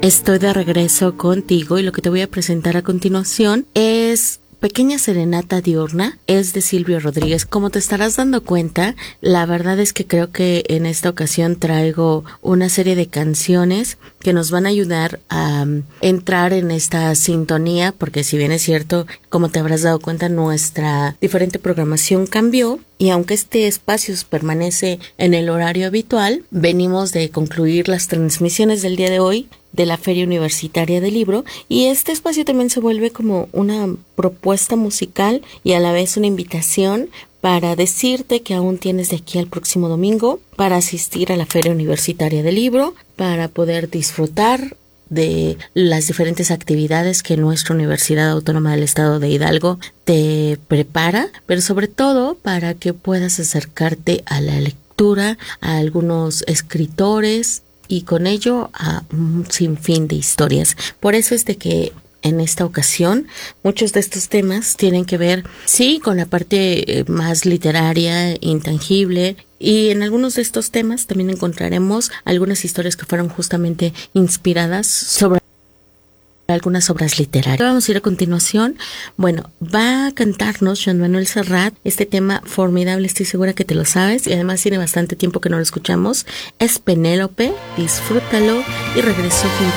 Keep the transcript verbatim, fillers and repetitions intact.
Estoy de regreso contigo y lo que te voy a presentar a continuación es Pequeña Serenata Diurna, es de Silvio Rodríguez. Como te estarás dando cuenta, la verdad es que creo que en esta ocasión traigo una serie de canciones que nos van a ayudar a um, entrar en esta sintonía, porque si bien es cierto, como te habrás dado cuenta, nuestra diferente programación cambió. Y aunque este espacio permanece en el horario habitual, venimos de concluir las transmisiones del día de hoy de la Feria Universitaria del Libro, y este espacio también se vuelve como una propuesta musical y a la vez una invitación para decirte que aún tienes de aquí al próximo domingo para asistir a la Feria Universitaria del Libro, para poder disfrutar de las diferentes actividades que nuestra Universidad Autónoma del Estado de Hidalgo te prepara, pero sobre todo para que puedas acercarte a la lectura, a algunos escritores y con ello a un sinfín de historias. Por eso es de que en esta ocasión muchos de estos temas tienen que ver, sí, con la parte eh, más literaria, intangible, y en algunos de estos temas también encontraremos algunas historias que fueron justamente inspiradas sobre algunas obras literarias. Vamos a ir a continuación. Bueno, va a cantarnos Joan Manuel Serrat este tema formidable, estoy segura que te lo sabes, y además tiene bastante tiempo que no lo escuchamos. Es Penélope, disfrútalo y regreso junto